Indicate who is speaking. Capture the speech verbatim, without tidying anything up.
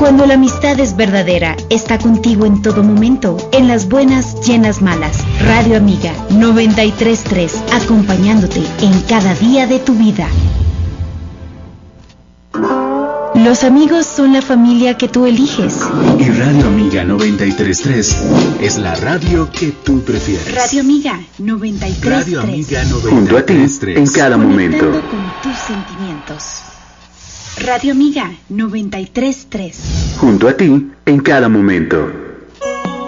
Speaker 1: Cuando la amistad es verdadera, está contigo en todo momento, en las buenas y en las malas. Radio Amiga noventa y tres punto tres, acompañándote en cada día de tu vida. Los amigos son la familia que tú eliges.
Speaker 2: Y Radio Amiga noventa y tres punto tres es la radio que tú prefieres.
Speaker 1: Radio Amiga noventa y tres punto tres.
Speaker 2: Radio Amiga
Speaker 3: Junto a ti, en cada momento.
Speaker 1: Conectando con tus sentimientos. Radio Amiga noventa y tres punto tres.
Speaker 3: Junto a ti, en cada momento.